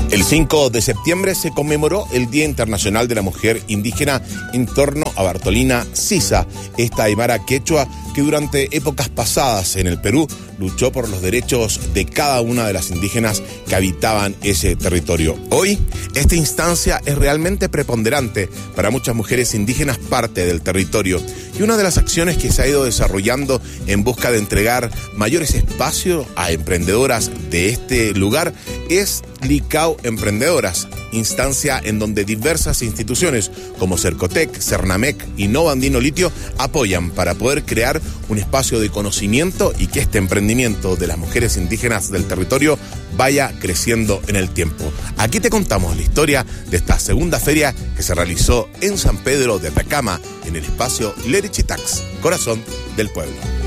El 5 de septiembre se conmemoró el Día Internacional de la Mujer Indígena en torno a Bartolina Sisa, esta aymara quechua que durante épocas pasadas en el Perú luchó por los derechos de cada una de las indígenas que habitaban ese territorio. Hoy, esta instancia es realmente preponderante para muchas mujeres indígenas parte del territorio y una de las acciones que se ha ido desarrollando en busca de entregar mayores espacios a emprendedoras de este lugar es Licao Emprendedoras, instancia en donde diversas instituciones como Cercotec, Cernamec y Nova Andino Litio apoyan para poder crear un espacio de conocimiento y que este emprendimiento de las mujeres indígenas del territorio vaya creciendo en el tiempo. Aquí te contamos la historia de esta segunda feria que se realizó en San Pedro de Atacama, en el espacio Lerichitax, corazón del pueblo.